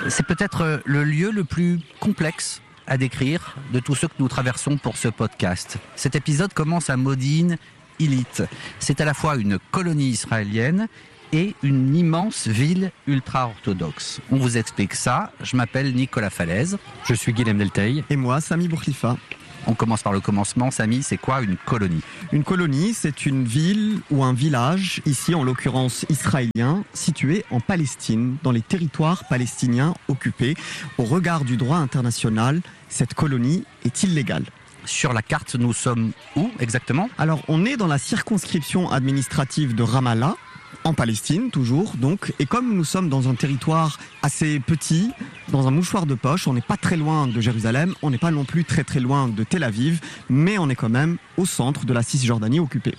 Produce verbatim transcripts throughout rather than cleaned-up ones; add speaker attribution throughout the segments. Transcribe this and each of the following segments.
Speaker 1: C'est peut-être le lieu le plus complexe à décrire de tous ceux que nous traversons pour ce podcast. Cet épisode commence à Modine Illit. C'est à la fois une colonie israélienne et une immense ville ultra-orthodoxe. On vous explique ça. Je m'appelle Nicolas Falaise.
Speaker 2: Je suis Guilhem Delteil.
Speaker 3: Et moi, Sami Bourkhlifa.
Speaker 1: On commence par le commencement. Sami, c'est quoi une colonie ?
Speaker 3: Une colonie, c'est une ville ou un village, ici en l'occurrence israélien, situé en Palestine, dans les territoires palestiniens occupés. Au regard du droit international, cette colonie est illégale.
Speaker 1: Sur la carte, nous sommes où exactement ?
Speaker 3: Alors, on est dans la circonscription administrative de Ramallah, en Palestine toujours, donc. Et comme nous sommes dans un territoire assez petit, dans un mouchoir de poche, on n'est pas très loin de Jérusalem, on n'est pas non plus très très loin de Tel Aviv, mais on est quand même au centre de la Cisjordanie occupée.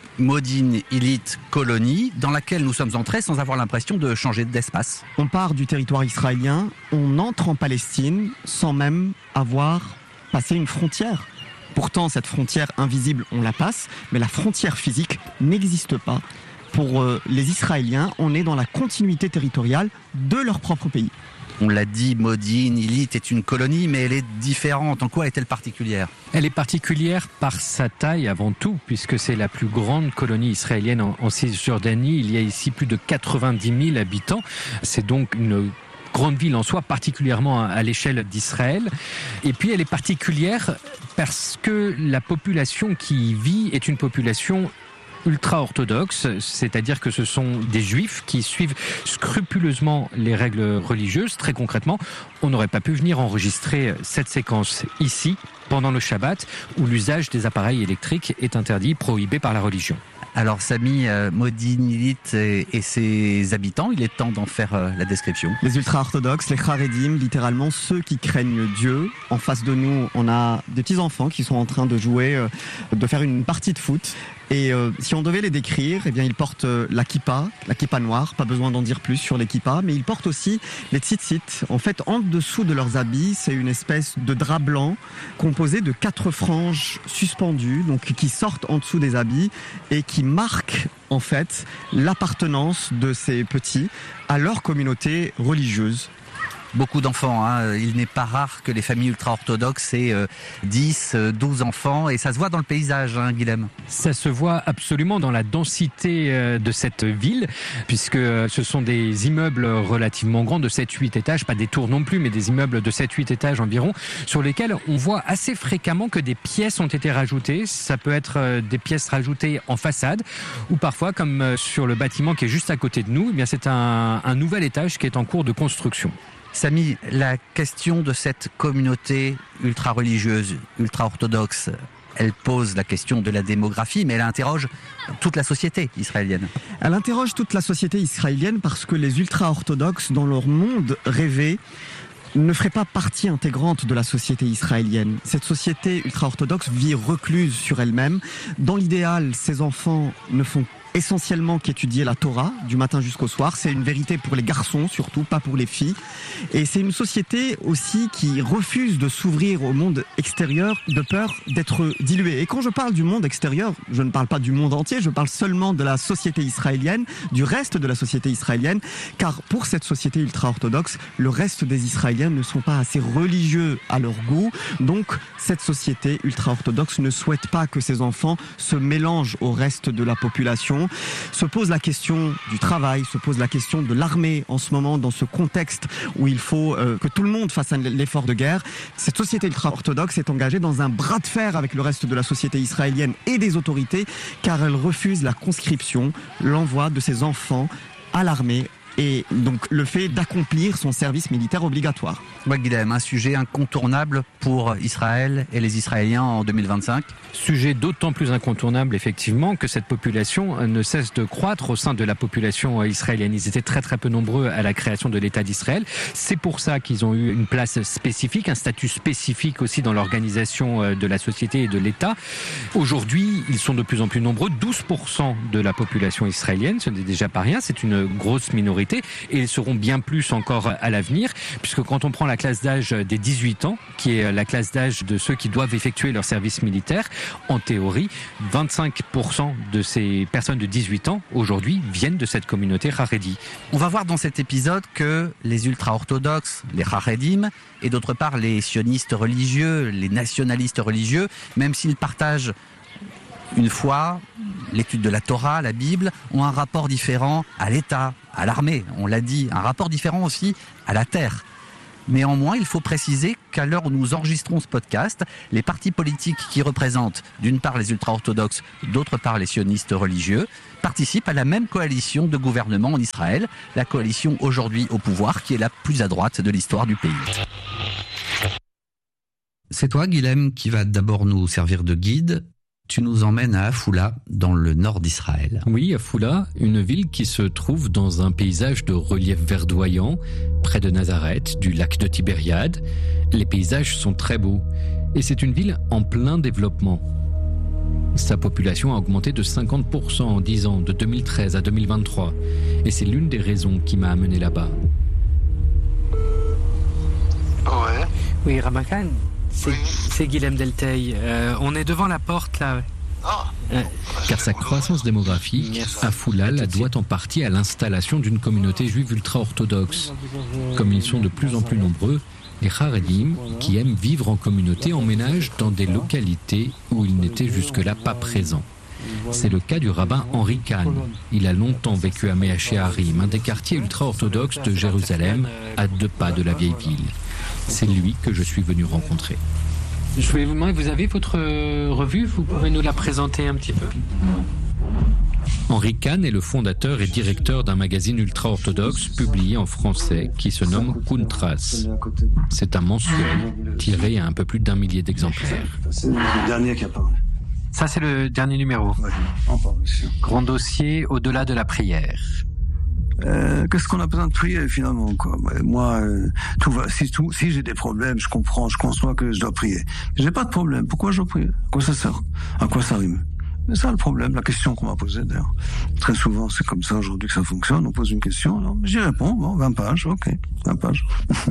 Speaker 1: Modine Illit, colonie, dans laquelle nous sommes entrés sans avoir l'impression de changer d'espace.
Speaker 3: On part du territoire israélien, on entre en Palestine sans même avoir passé une frontière. Pourtant, cette frontière invisible, on la passe, mais la frontière physique n'existe pas. Pour euh, les Israéliens, on est dans la continuité territoriale de leur propre pays.
Speaker 1: On l'a dit, Modine Illit est une colonie, mais elle est différente. En quoi est-elle particulière ?
Speaker 2: Elle est particulière par sa taille avant tout, puisque c'est la plus grande colonie israélienne en, en Cisjordanie. Il y a ici plus de quatre-vingt-dix mille habitants. C'est donc une grande ville en soi, particulièrement à l'échelle d'Israël. Et puis elle est particulière parce que la population qui y vit est une population ultra-orthodoxe, c'est-à-dire que ce sont des juifs qui suivent scrupuleusement les règles religieuses. Très concrètement, on n'aurait pas pu venir enregistrer cette séquence ici, pendant le Shabbat, où l'usage des appareils électriques est interdit, prohibé par la religion.
Speaker 1: Alors Sami, euh, Modine Illit et, et ses habitants, il est temps d'en faire euh, la description.
Speaker 3: Les ultra-orthodoxes, les Haredim, littéralement ceux qui craignent Dieu. En face de nous, on a des petits-enfants qui sont en train de jouer, euh, de faire une partie de foot. Et euh, si on devait les décrire, eh bien ils portent euh, la kippa, la kippa noire, pas besoin d'en dire plus sur les kippas, mais ils portent aussi les tzitzit. En fait, en dessous de leurs habits, c'est une espèce de drap blanc composé de quatre franges suspendues, donc qui sortent en dessous des habits et qui marquent en fait l'appartenance de ces petits à leur communauté religieuse.
Speaker 1: Beaucoup d'enfants, hein. Il n'est pas rare que les familles ultra-orthodoxes aient euh, dix, douze enfants, et ça se voit dans le paysage, hein, Guilhem.
Speaker 2: Ça se voit absolument dans la densité euh, de cette ville, puisque euh, ce sont des immeubles relativement grands, de sept huit étages, pas des tours non plus, mais des immeubles de sept huit étages environ, sur lesquels on voit assez fréquemment que des pièces ont été rajoutées. Ça peut être euh, des pièces rajoutées en façade, ou parfois, comme euh, sur le bâtiment qui est juste à côté de nous, eh bien c'est un, un nouvel étage qui est en cours de construction.
Speaker 1: Sami, la question de cette communauté ultra-religieuse, ultra-orthodoxe, elle pose la question de la démographie, mais elle interroge toute la société israélienne.
Speaker 3: Elle interroge toute la société israélienne parce que les ultra-orthodoxes, dans leur monde rêvé, ne ferait pas partie intégrante de la société israélienne. Cette société ultra-orthodoxe vit recluse sur elle-même. Dans l'idéal, ces enfants ne font essentiellement qu'étudier la Torah du matin jusqu'au soir. C'est une vérité pour les garçons surtout, pas pour les filles. Et c'est une société aussi qui refuse de s'ouvrir au monde extérieur de peur d'être diluée. Et quand je parle du monde extérieur, je ne parle pas du monde entier, je parle seulement de la société israélienne, du reste de la société israélienne, car pour cette société ultra-orthodoxe, le reste des Israéliens ne sont pas assez religieux à leur goût. Donc cette société ultra-orthodoxe ne souhaite pas que ses enfants se mélangent au reste de la population. Se pose la question du travail, se pose la question de l'armée en ce moment, dans ce contexte où il faut euh, que tout le monde fasse un, l'effort de guerre. Cette société ultra-orthodoxe est engagée dans un bras de fer avec le reste de la société israélienne et des autorités, car elle refuse la conscription, l'envoi de ses enfants à l'armée, et donc le fait d'accomplir son service militaire obligatoire.
Speaker 1: Ouais, Guilhem, un sujet incontournable pour Israël et les Israéliens en deux mille vingt-cinq.
Speaker 2: Sujet d'autant plus incontournable, effectivement, que cette population ne cesse de croître au sein de la population israélienne. Ils étaient très très peu nombreux à la création de l'État d'Israël. C'est pour ça qu'ils ont eu une place spécifique, un statut spécifique aussi dans l'organisation de la société et de l'État. Aujourd'hui, ils sont de plus en plus nombreux. douze pour cent de la population israélienne, ce n'est déjà pas rien, c'est une grosse minorité. été, et ils seront bien plus encore à l'avenir, puisque quand on prend la classe d'âge des dix-huit ans, qui est la classe d'âge de ceux qui doivent effectuer leur service militaire, en théorie, vingt-cinq pour cent de ces personnes de dix-huit ans, aujourd'hui, viennent de cette communauté Haredi.
Speaker 1: On va voir dans cet épisode que les ultra-orthodoxes, les Haredim, et d'autre part les sionistes religieux, les nationalistes religieux, même s'ils partagent une foi, l'étude de la Torah, la Bible, ont un rapport différent à l'État, à l'armée, on l'a dit, un rapport différent aussi à la terre. Néanmoins, il faut préciser qu'à l'heure où nous enregistrons ce podcast, les partis politiques qui représentent d'une part les ultra-orthodoxes, d'autre part les sionistes religieux, participent à la même coalition de gouvernement en Israël, la coalition aujourd'hui au pouvoir qui est la plus à droite de l'histoire du pays. C'est toi, Guilhem, qui va d'abord nous servir de guide. Tu nous emmènes à Afula, dans le nord d'Israël.
Speaker 2: Oui, Afula, une ville qui se trouve dans un paysage de relief verdoyant, près de Nazareth, du lac de Tibériade. Les paysages sont très beaux. Et c'est une ville en plein développement. Sa population a augmenté de cinquante pour cent en dix ans, de deux mille treize à deux mille vingt-trois. Et c'est l'une des raisons qui m'a amené là-bas.
Speaker 4: Ouais.
Speaker 5: Oui, Ramakan. C'est,
Speaker 4: oui.
Speaker 5: c'est Guilhem Delteil. Euh, on est devant la porte, là.
Speaker 4: Ah.
Speaker 5: Euh,
Speaker 2: Car sa croissance démographique,
Speaker 5: Merci.
Speaker 2: Afula la doit en partie à l'installation d'une communauté juive ultra-orthodoxe. Comme ils sont de plus en plus nombreux, les Haredim, qui aiment vivre en communauté, emménagent dans des localités où ils n'étaient jusque-là pas présents. C'est le cas du rabbin Henri Kahn. Il a longtemps vécu à Mea Shearim, un des quartiers ultra-orthodoxes de Jérusalem, à deux pas de la vieille ville. C'est lui que je suis venu rencontrer.
Speaker 5: Je voulais vous demander, vous avez votre revue? Vous pouvez nous la présenter un petit peu?
Speaker 2: Henri Kahn est le fondateur et directeur d'un magazine ultra-orthodoxe publié en français qui se nomme Kuntras. C'est un mensuel tiré à un peu plus d'un millier d'exemplaires.
Speaker 6: C'est le dernier qui a parlé.
Speaker 5: Ça, c'est le dernier numéro.
Speaker 6: Ouais, on parle aussi.
Speaker 5: Grand dossier au-delà de la prière.
Speaker 6: Euh, qu'est-ce qu'on a besoin de prier finalement, quoi. Moi, euh, tout va. Si tout, si j'ai des problèmes, je comprends, je conçois que je dois prier. J'ai pas de problème. Pourquoi je dois prier? À quoi ça sert? À quoi ça rime? C'est ça le problème, la question qu'on m'a posée d'ailleurs. Très souvent, c'est comme ça aujourd'hui que ça fonctionne. On pose une question, alors j'y réponds. Bon, vingt pages, ok, vingt pages.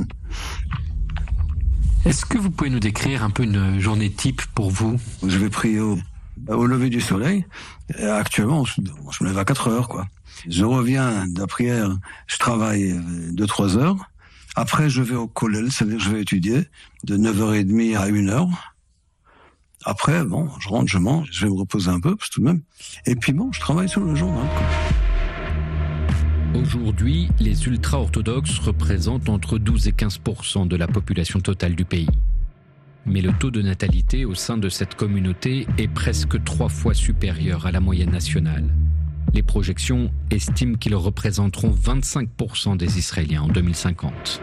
Speaker 5: Est-ce que vous pouvez nous décrire un peu une journée type pour vous?
Speaker 6: Je vais prier au, au lever du soleil. Et actuellement, je, je me lève à quatre heures, quoi. Je reviens de la prière, je travaille deux trois heures. Après, je vais au kollel, c'est-à-dire que je vais étudier de neuf heures trente à une heure. Après, bon, je rentre, je mange, je vais me reposer un peu, parce que tout de même. Et puis bon, je travaille sur le journal, quoi.
Speaker 2: Aujourd'hui, les ultra-orthodoxes représentent entre douze et quinze pour cent de la population totale du pays. Mais le taux de natalité au sein de cette communauté est presque trois fois supérieur à la moyenne nationale. Les projections estiment qu'ils représenteront vingt-cinq pour cent des Israéliens en deux mille cinquante.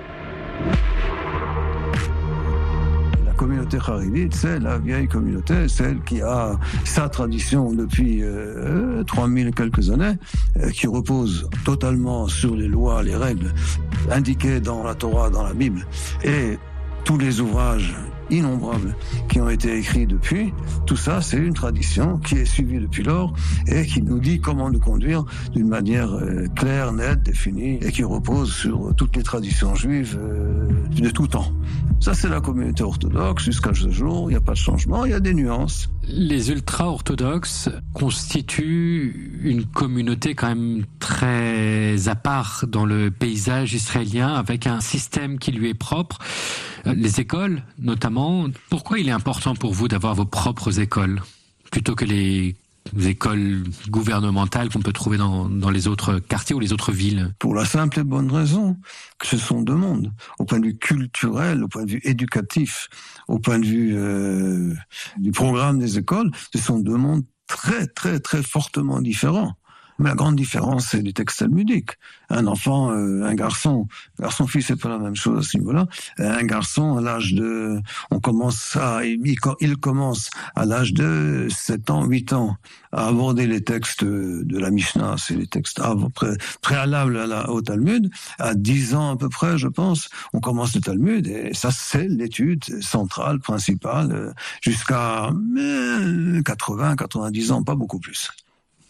Speaker 6: La communauté haridite, c'est la vieille communauté, celle qui a sa tradition depuis euh, trois mille quelques années, euh, qui repose totalement sur les lois, les règles indiquées dans la Torah, dans la Bible, et tous les ouvrages innombrables qui ont été écrits depuis. Tout ça, c'est une tradition qui est suivie depuis lors et qui nous dit comment nous conduire d'une manière euh, claire, nette, définie et qui repose sur toutes les traditions juives euh, de tout temps. Ça, c'est la communauté orthodoxe jusqu'à ce jour. Il n'y a pas de changement, il y a des nuances.
Speaker 5: Les ultra-orthodoxes constituent une communauté quand même très à part dans le paysage israélien, avec un système qui lui est propre. Les écoles, notamment. Pourquoi il est important pour vous d'avoir vos propres écoles, plutôt que les écoles gouvernementales qu'on peut trouver dans, dans les autres quartiers ou les autres villes?
Speaker 6: Pour la simple et bonne raison que ce sont deux mondes, au point de vue culturel, au point de vue éducatif, au point de vue euh, du programme des écoles, ce sont deux mondes très, très, très fortement différents. Mais la grande différence, c'est les textes talmudiques. Un enfant, euh, un garçon, garçon-fils, c'est pas la même chose à ce niveau-là. Un garçon, à l'âge de, on commence à, il, il commence à l'âge de sept ans, huit ans, à aborder les textes de la Mishnah, c'est les textes pré, préalables à la, au Talmud. À dix ans à peu près, je pense, on commence le Talmud, et ça, c'est l'étude centrale, principale, jusqu'à quatre-vingts, quatre-vingt-dix ans, pas beaucoup plus.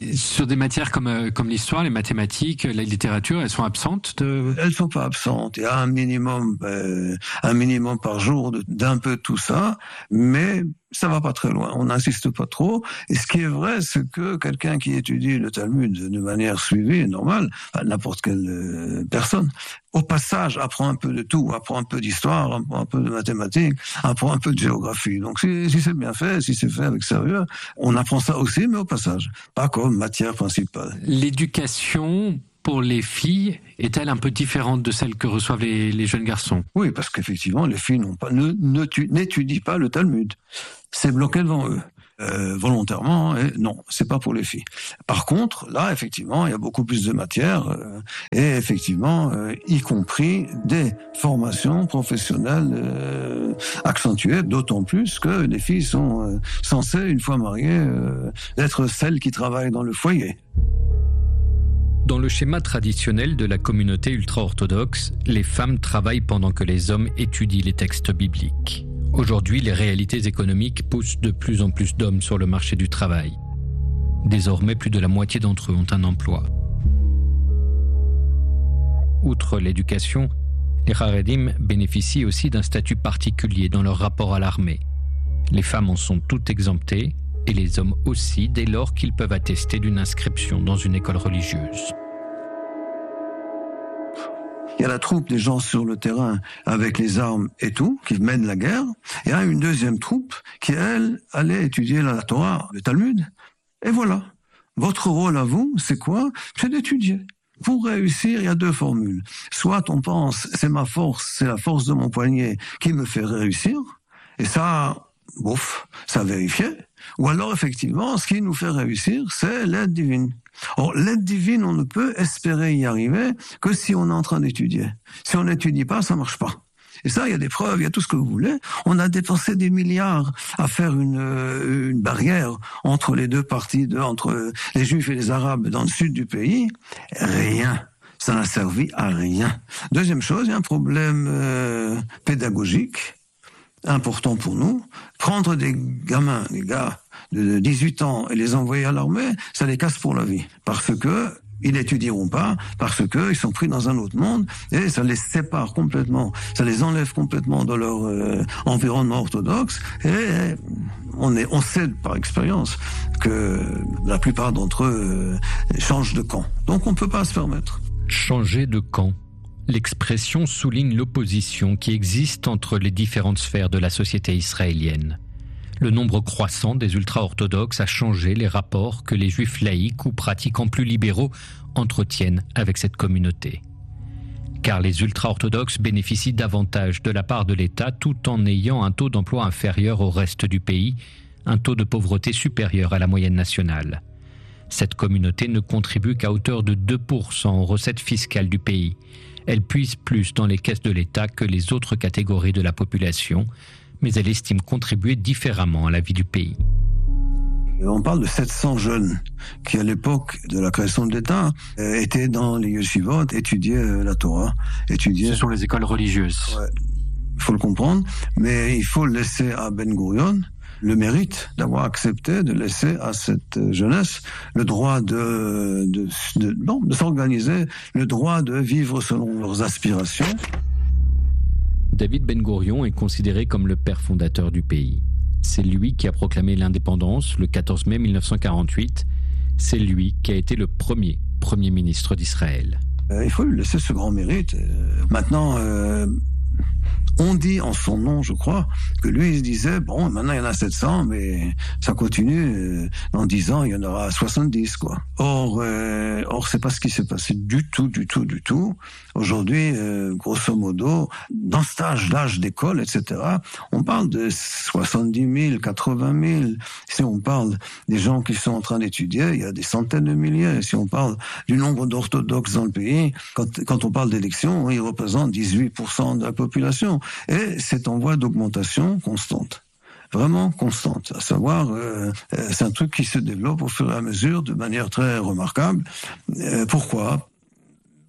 Speaker 5: Sur des matières comme, euh, comme l'histoire, les mathématiques, la littérature, elles sont absentes de...
Speaker 6: Elles sont pas absentes. Il y a un minimum, euh, un minimum par jour de, d'un peu tout ça, mais ça va pas très loin. On n'insiste pas trop. Et ce qui est vrai, c'est que quelqu'un qui étudie le Talmud de manière suivie, normale, enfin, n'importe quelle euh, personne, au passage, apprend un peu de tout, apprend un peu d'histoire, apprend un peu de mathématiques, apprend un peu de géographie. Donc, si, si c'est bien fait, si c'est fait avec sérieux, on apprend ça aussi, mais au passage. Pas comme matière principale.
Speaker 5: L'éducation pour les filles est-elle un peu différente de celle que reçoivent les, les jeunes garçons?
Speaker 6: Oui, parce qu'effectivement, les filles n'ont pas, ne, ne, n'étudient pas le Talmud. C'est bloqué devant eux. Euh, volontairement, et non, c'est pas pour les filles. Par contre, là, effectivement, il y a beaucoup plus de matière, euh, et effectivement, euh, y compris des formations professionnelles euh, accentuées, d'autant plus que les filles sont euh, censées, une fois mariées, euh, être celles qui travaillent dans le foyer.
Speaker 2: Dans le schéma traditionnel de la communauté ultra-orthodoxe, les femmes travaillent pendant que les hommes étudient les textes bibliques. Aujourd'hui, les réalités économiques poussent de plus en plus d'hommes sur le marché du travail. Désormais, plus de la moitié d'entre eux ont un emploi. Outre l'éducation, les Haredim bénéficient aussi d'un statut particulier dans leur rapport à l'armée. Les femmes en sont toutes exemptées, et les hommes aussi, dès lors qu'ils peuvent attester d'une inscription dans une école religieuse.
Speaker 6: Il y a la troupe des gens sur le terrain avec les armes et tout, qui mènent la guerre. Il y a une deuxième troupe qui, elle, allait étudier la Torah, le Talmud. Et voilà. Votre rôle à vous, c'est quoi? C'est d'étudier. Pour réussir, il y a deux formules. Soit on pense, c'est ma force, c'est la force de mon poignet qui me fait réussir. Et ça, bouf, ça vérifiait. Ou alors, effectivement, ce qui nous fait réussir, c'est l'aide divine. Or, l'aide divine, on ne peut espérer y arriver que si on est en train d'étudier. Si on n'étudie pas, ça marche pas. Et ça, il y a des preuves, il y a tout ce que vous voulez. On a dépensé des milliards à faire une, une barrière entre les deux parties, de, entre les Juifs et les Arabes dans le sud du pays. Rien. Ça n'a servi à rien. Deuxième chose, il y a un problème euh, pédagogique important pour nous. Prendre des gamins, des gars de dix-huit ans et les envoyer à l'armée, ça les casse pour la vie. Parce que ils n'étudieront pas, parce que ils sont pris dans un autre monde et ça les sépare complètement, ça les enlève complètement de leur euh, environnement orthodoxe et on est, on sait par expérience que la plupart d'entre eux euh, changent de camp. Donc on peut pas se permettre.
Speaker 2: Changer de camp. L'expression souligne l'opposition qui existe entre les différentes sphères de la société israélienne. Le nombre croissant des ultra-orthodoxes a changé les rapports que les juifs laïcs ou pratiquants plus libéraux entretiennent avec cette communauté. Car les ultra-orthodoxes bénéficient davantage de la part de l'État tout en ayant un taux d'emploi inférieur au reste du pays, un taux de pauvreté supérieur à la moyenne nationale. Cette communauté ne contribue qu'à hauteur de deux pour cent aux recettes fiscales du pays. Elle puise plus dans les caisses de l'État que les autres catégories de la population, mais elle estime contribuer différemment à la vie du pays.
Speaker 6: On parle de sept cents jeunes qui, à l'époque de la création de l'État, étaient dans les yeshivot, étudiaient la Torah, étudiaient...
Speaker 5: Ce sont les écoles religieuses.
Speaker 6: Ouais, il faut le comprendre, mais il faut laisser à Ben Gurion le mérite d'avoir accepté de laisser à cette jeunesse le droit de, de, de, bon, de s'organiser, le droit de vivre selon leurs aspirations.
Speaker 2: David Ben Gurion est considéré comme le père fondateur du pays. C'est lui qui a proclamé l'indépendance le quatorze mai mille neuf cent quarante-huit. C'est lui qui a été le premier Premier ministre d'Israël.
Speaker 6: Euh, il faut lui laisser ce grand mérite. Euh, maintenant... Euh On dit en son nom, je crois, que lui, il se disait, bon, maintenant il y en a sept cents, mais ça continue, dans dix ans, il y en aura soixante-dix, quoi. Or, euh, or c'est pas ce qui s'est passé du tout, du tout, du tout. Aujourd'hui, euh, grosso modo, dans cet âge, l'âge d'école, et cetera, on parle de soixante-dix mille, quatre-vingt mille. Si on parle des gens qui sont en train d'étudier, il y a des centaines de milliers. Si on parle du nombre d'orthodoxes dans le pays, quand, quand on parle d'élections, ils représentent dix-huit pour cent de la population. Et c'est en voie d'augmentation constante. Vraiment constante. À savoir, euh, c'est un truc qui se développe au fur et à mesure de manière très remarquable. Euh, pourquoi ?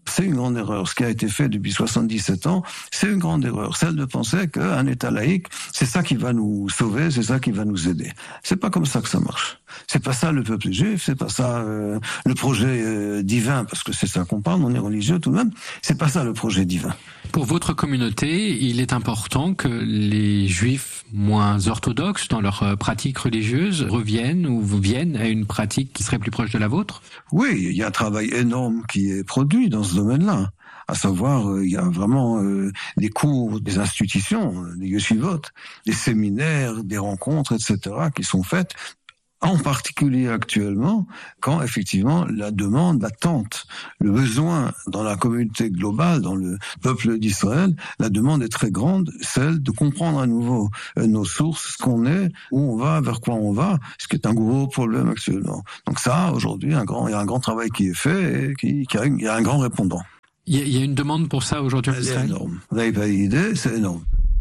Speaker 6: C'est une grande erreur. Ce qui a été fait depuis soixante-dix-sept ans, c'est une grande erreur. Celle de penser qu'un État laïque, c'est ça qui va nous sauver, c'est ça qui va nous aider. C'est pas comme ça que ça marche. C'est pas ça le peuple juif, c'est pas ça euh, le projet euh, divin, parce que c'est ça qu'on parle, on est religieux tout de même. C'est pas ça le projet divin.
Speaker 5: Pour votre communauté, il est important que les juifs moins orthodoxes dans leur pratique religieuse reviennent ou viennent à une pratique qui serait plus proche de la vôtre?
Speaker 6: Oui, il y a un travail énorme qui est produit dans ce domaine-là. À savoir, euh, il y a vraiment euh, des cours, des institutions, des yeshivot, des séminaires, des rencontres, et cetera qui sont faites, en particulier actuellement, quand effectivement la demande, l'attente, le besoin dans la communauté globale, dans le peuple d'Israël, la demande est très grande, celle de comprendre à nouveau euh, nos sources, ce qu'on est, où on va, vers quoi on va, ce qui est un gros problème actuellement. Donc ça, aujourd'hui, un grand, il y a un grand travail qui est fait et qui, qui a, il y a un grand répondant.
Speaker 5: Il y, a, il y a une demande pour ça aujourd'hui en Israël?
Speaker 6: C'est énorme. Vous n'avez pas d'idée, c'est énorme.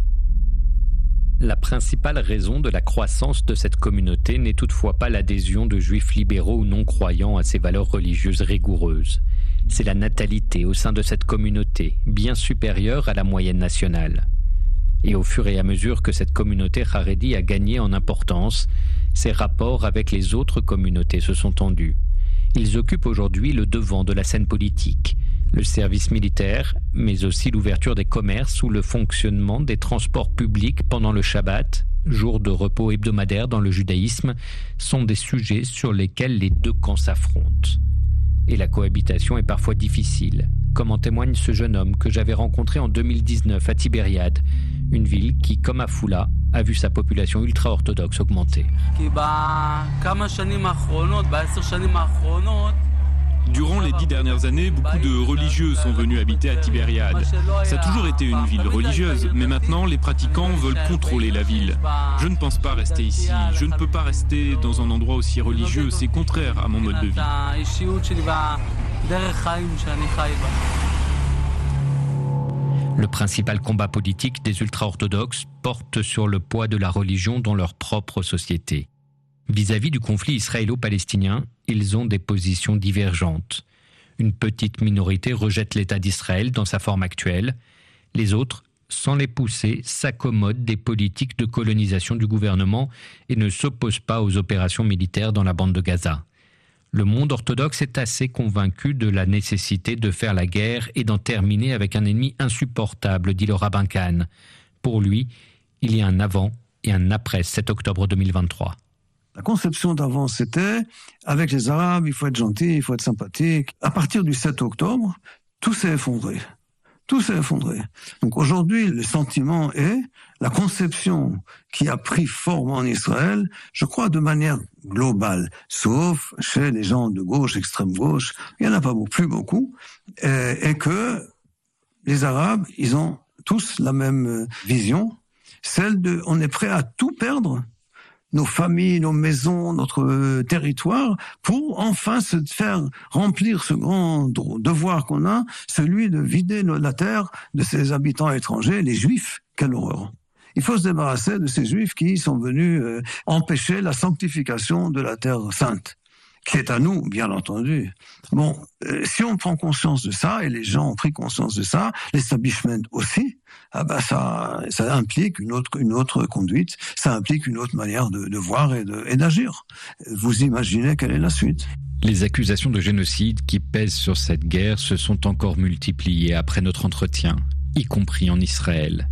Speaker 2: La principale raison de la croissance de cette communauté n'est toutefois pas l'adhésion de juifs libéraux ou non-croyants à ces valeurs religieuses rigoureuses. C'est la natalité au sein de cette communauté, bien supérieure à la moyenne nationale. Et au fur et à mesure que cette communauté Haredi a gagné en importance, ses rapports avec les autres communautés se sont tendus. Ils occupent aujourd'hui le devant de la scène politique, le service militaire, mais aussi l'ouverture des commerces ou le fonctionnement des transports publics pendant le Shabbat, jour de repos hebdomadaire dans le judaïsme, sont des sujets sur lesquels les deux camps s'affrontent. Et la cohabitation est parfois difficile, comme en témoigne ce jeune homme que j'avais rencontré en deux mille dix-neuf à Tibériade, une ville qui, comme Afula, a vu sa population ultra-orthodoxe augmenter.
Speaker 4: Durant les dix dernières années, beaucoup de religieux sont venus habiter à Tibériade. Ça a toujours été une ville religieuse, mais maintenant les pratiquants veulent contrôler la ville. Je ne pense pas rester ici, je ne peux pas rester dans un endroit aussi religieux, c'est contraire à mon mode de vie.
Speaker 2: Le principal combat politique des ultra-orthodoxes porte sur le poids de la religion dans leur propre société. Vis-à-vis du conflit israélo-palestinien, ils ont des positions divergentes. Une petite minorité rejette l'État d'Israël dans sa forme actuelle. Les autres, sans les pousser, s'accommodent des politiques de colonisation du gouvernement et ne s'opposent pas aux opérations militaires dans la bande de Gaza. Le monde orthodoxe est assez convaincu de la nécessité de faire la guerre et d'en terminer avec un ennemi insupportable, dit le rabbin Kahn. Pour lui, il y a un avant et un après sept octobre deux mille vingt-trois.
Speaker 6: La conception d'avant, c'était, avec les Arabes, il faut être gentil, il faut être sympathique. À partir du sept octobre, tout s'est effondré. Tout s'est effondré. Donc aujourd'hui, le sentiment est, la conception qui a pris forme en Israël, je crois de manière globale, sauf chez les gens de gauche, extrême gauche, il n'y en a pas plus beaucoup, et, et que les Arabes, ils ont tous la même vision, celle de, on est prêt à tout perdre, nos familles, nos maisons, notre territoire, pour enfin se faire remplir ce grand devoir qu'on a, celui de vider la terre de ses habitants étrangers, les Juifs. Quelle horreur! Il faut se débarrasser de ces Juifs qui sont venus euh, empêcher la sanctification de la terre sainte, qui est à nous, bien entendu. Bon, euh, si on prend conscience de ça, et les gens ont pris conscience de ça, l'establishment aussi, ah ben ça, ça implique une autre, une autre conduite, ça implique une autre manière de, de voir et, de, et d'agir. Vous imaginez quelle est la suite?
Speaker 2: Les accusations de génocide qui pèsent sur cette guerre se sont encore multipliées après notre entretien, y compris en Israël.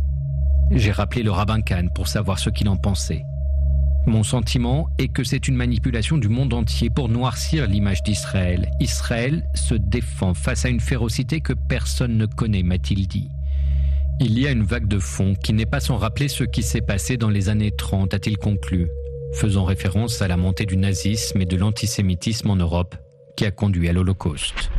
Speaker 2: J'ai rappelé le rabbin Kahn pour savoir ce qu'il en pensait. Mon sentiment est que c'est une manipulation du monde entier pour noircir l'image d'Israël. Israël se défend face à une férocité que personne ne connaît, m'a-t-il dit. Il y a une vague de fond qui n'est pas sans rappeler ce qui s'est passé dans les années trente, a-t-il conclu, faisant référence à la montée du nazisme et de l'antisémitisme en Europe qui a conduit à l'Holocauste.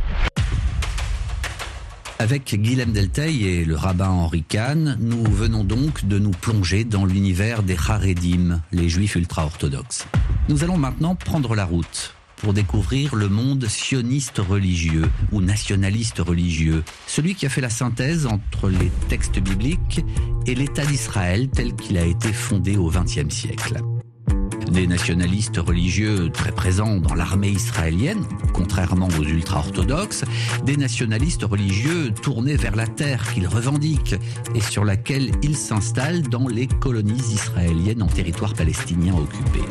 Speaker 1: Avec Guilhem Delteil et le rabbin Henri Kahn, nous venons donc de nous plonger dans l'univers des Haredim, les juifs ultra-orthodoxes. Nous allons maintenant prendre la route pour découvrir le monde sioniste religieux ou nationaliste religieux, celui qui a fait la synthèse entre les textes bibliques et l'État d'Israël tel qu'il a été fondé au vingtième siècle. Des nationalistes religieux très présents dans l'armée israélienne, contrairement aux ultra-orthodoxes, des nationalistes religieux tournés vers la terre qu'ils revendiquent et sur laquelle ils s'installent dans les colonies israéliennes en territoire palestinien occupé.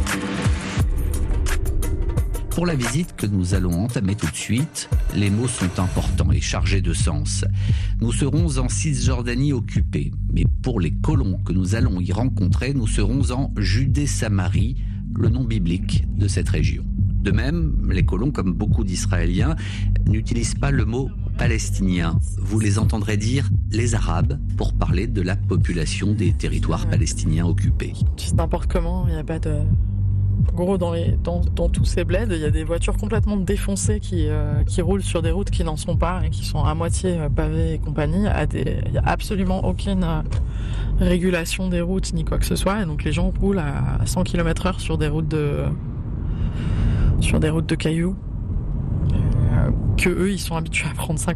Speaker 1: Pour la visite que nous allons entamer tout de suite, les mots sont importants et chargés de sens. Nous serons en Cisjordanie occupée, mais pour les colons que nous allons y rencontrer, nous serons en Judée-Samarie, le nom biblique de cette région. De même, les colons, comme beaucoup d'Israéliens, n'utilisent pas le mot palestinien. Vous les entendrez dire les Arabes pour parler de la population des territoires palestiniens occupés.
Speaker 7: C'est n'importe comment, il n'y a pas de... En gros, dans, les, dans, dans tous ces bleds, il y a des voitures complètement défoncées qui, euh, qui roulent sur des routes qui n'en sont pas et qui sont à moitié pavées et compagnie. Il n'y a absolument aucune euh, régulation des routes ni quoi que ce soit. Et donc les gens roulent à cent kilomètres heure sur des routes de, sur des routes de cailloux. Euh, que eux, ils sont habitués à prendre cinquante